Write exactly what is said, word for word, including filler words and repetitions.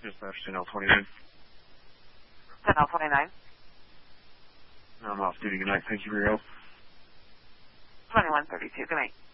Dispatch ten L twenty-nine. ten L twenty-nine. I'm off duty. Good night. Thank you for your help. twenty-one thirty-two. Good night.